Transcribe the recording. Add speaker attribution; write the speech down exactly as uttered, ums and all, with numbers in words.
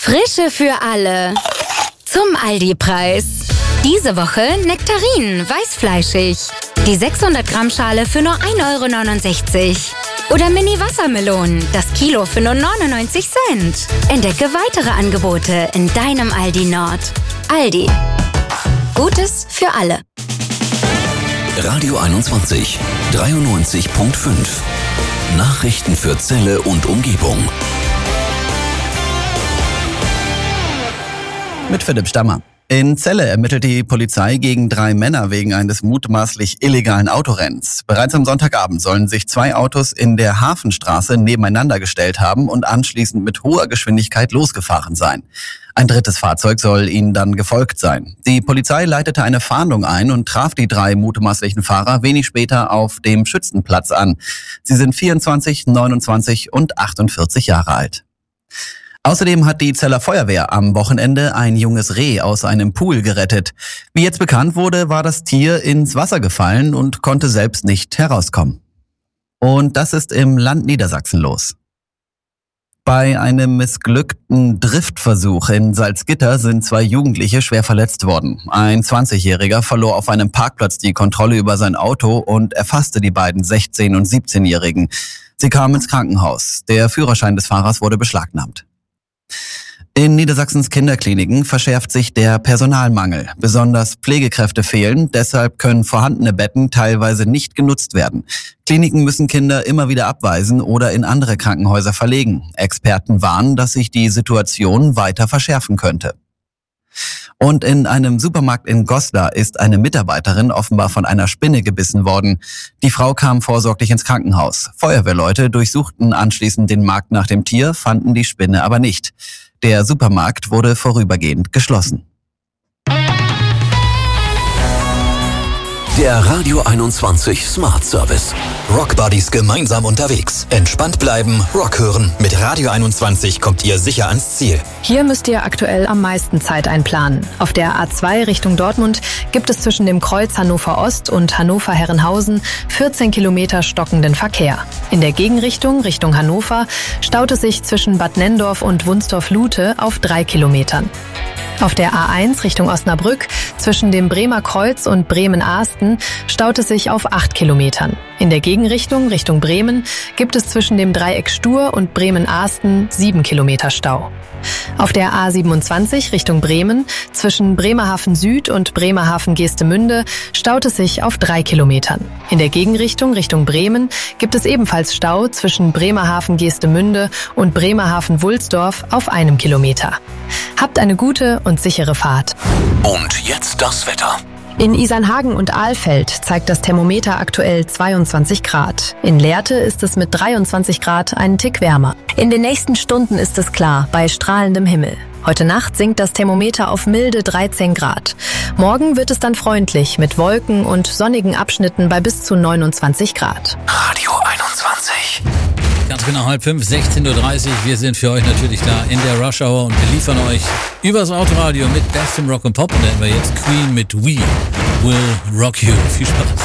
Speaker 1: Frische für alle. Zum Aldi-Preis. Diese Woche Nektarinen, weißfleischig. Die sechshundert Gramm Schale für nur ein Euro neunundsechzig. Oder Mini-Wassermelonen, das Kilo für nur neunundneunzig Cent. Entdecke weitere Angebote in deinem Aldi Nord. Aldi. Gutes für alle.
Speaker 2: Radio einundzwanzig, dreiundneunzig Komma fünf. Nachrichten für Celle und Umgebung.
Speaker 3: Mit Philipp Stammer. In Celle ermittelt die Polizei gegen drei Männer wegen eines mutmaßlich illegalen Autorennens. Bereits am Sonntagabend sollen sich zwei Autos in der Hafenstraße nebeneinander gestellt haben und anschließend mit hoher Geschwindigkeit losgefahren sein. Ein drittes Fahrzeug soll ihnen dann gefolgt sein. Die Polizei leitete eine Fahndung ein und traf die drei mutmaßlichen Fahrer wenig später auf dem Schützenplatz an. Sie sind vierundzwanzig, neunundzwanzig und achtundvierzig Jahre alt. Außerdem hat die Celler Feuerwehr am Wochenende ein junges Reh aus einem Pool gerettet. Wie jetzt bekannt wurde, war das Tier ins Wasser gefallen und konnte selbst nicht herauskommen. Und das ist im Land Niedersachsen los. Bei einem missglückten Driftversuch in Salzgitter sind zwei Jugendliche schwer verletzt worden. Ein zwanzigjähriger verlor auf einem Parkplatz die Kontrolle über sein Auto und erfasste die beiden sechzehn- und siebzehnjährigen. Sie kamen ins Krankenhaus. Der Führerschein des Fahrers wurde beschlagnahmt. In Niedersachsens Kinderkliniken verschärft sich der Personalmangel. Besonders Pflegekräfte fehlen, deshalb können vorhandene Betten teilweise nicht genutzt werden. Kliniken müssen Kinder immer wieder abweisen oder in andere Krankenhäuser verlegen. Experten warnen, dass sich die Situation weiter verschärfen könnte. Und in einem Supermarkt in Goslar ist eine Mitarbeiterin offenbar von einer Spinne gebissen worden. Die Frau kam vorsorglich ins Krankenhaus. Feuerwehrleute durchsuchten anschließend den Markt nach dem Tier, fanden die Spinne aber nicht. Der Supermarkt wurde vorübergehend geschlossen.
Speaker 2: Der Radio einundzwanzig Smart Service.
Speaker 4: Rock Buddies gemeinsam unterwegs. Entspannt bleiben, Rock hören. Mit Radio einundzwanzig kommt ihr sicher ans Ziel.
Speaker 5: Hier müsst ihr aktuell am meisten Zeit einplanen. Auf der A zwei Richtung Dortmund gibt es zwischen dem Kreuz Hannover Ost und Hannover Herrenhausen vierzehn Kilometer stockenden Verkehr. In der Gegenrichtung, Richtung Hannover, staut es sich zwischen Bad Nenndorf und Wunstorf-Lute auf drei Kilometern. Auf der A eins Richtung Osnabrück zwischen dem Bremer Kreuz und Bremen-Ahsten staut es sich auf acht Kilometern. In der Gegenrichtung Richtung Bremen gibt es zwischen dem Dreieck Stur und Bremen-Ahsten sieben Kilometer Stau. Auf der A siebenundzwanzig Richtung Bremen zwischen Bremerhaven Süd und Bremerhaven Geestemünde staut es sich auf drei Kilometern. In der Gegenrichtung Richtung Bremen gibt es ebenfalls Stau zwischen Bremerhaven Geestemünde und Bremerhaven Wulsdorf auf einem Kilometer. Habt eine gute und sichere Fahrt.
Speaker 2: Und jetzt das Wetter.
Speaker 5: In Isernhagen und Alfeld zeigt das Thermometer aktuell zweiundzwanzig Grad. In Lehrte ist es mit dreiundzwanzig Grad einen Tick wärmer. In den nächsten Stunden ist es klar, bei strahlendem Himmel. Heute Nacht sinkt das Thermometer auf milde dreizehn Grad. Morgen wird es dann freundlich mit Wolken und sonnigen Abschnitten bei bis zu neunundzwanzig Grad.
Speaker 2: Radio einundzwanzig.
Speaker 6: Ganz genau halb fünf, sechzehn Uhr dreißig. Wir sind für euch natürlich da in der Rush Hour und wir liefern euch übers Autoradio mit bestem Rock und Pop. Und dann haben wir jetzt Queen mit We Will Rock You. Viel Spaß.